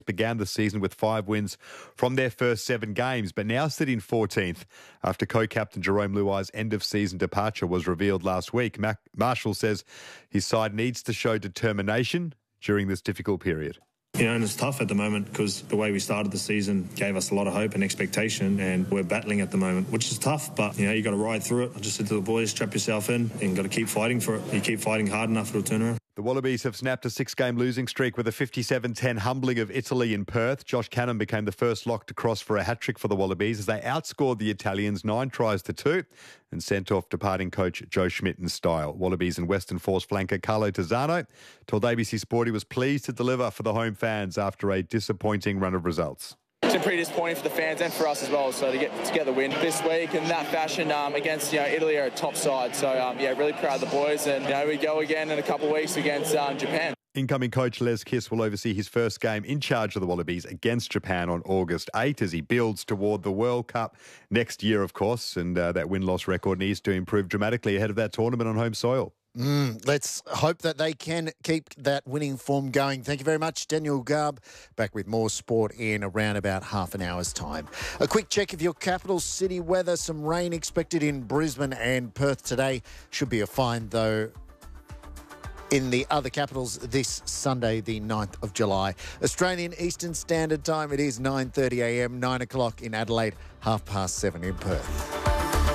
began the season with 5 wins from their first 7 games, but now sit in 14th after co-captain Jerome Luai's end-of-season departure was revealed last week. Marshall says his side needs to show determination during this difficult period. And it's tough at the moment because the way we started the season gave us a lot of hope and expectation, and we're battling at the moment, which is tough, but you got to ride through it. I just said to the boys, strap yourself in and got to keep fighting for it. You keep fighting hard enough, it'll turn around. The Wallabies have snapped a 6-game losing streak with a 57-10 humbling of Italy in Perth. Josh Cannon became the first lock to cross for a hat-trick for the Wallabies as they outscored the Italians 9-2 and sent off departing coach Joe Schmidt in style. Wallabies and Western Force flanker Carlo Tizzano told ABC Sport he was pleased to deliver for the home fans after a disappointing run of results. It's been pretty disappointing for the fans and for us as well. So to get the win this week in that fashion against Italy are a top side. So really proud of the boys, and we go again in a couple of weeks against Japan. Incoming coach Les Kiss will oversee his first game in charge of the Wallabies against Japan on August 8 as he builds toward the World Cup next year, of course, and that win-loss record needs to improve dramatically ahead of that tournament on home soil. Let's hope that they can keep that winning form going. Thank you very much, Daniel Garb. Back with more sport in around about half an hour's time. A quick check of your capital city weather. Some rain expected in Brisbane and Perth today. Should be a fine, though, in the other capitals this Sunday, the 9th of July. Australian Eastern Standard Time, it is 9:30 a.m, 9 o'clock in Adelaide, 7:30 in Perth.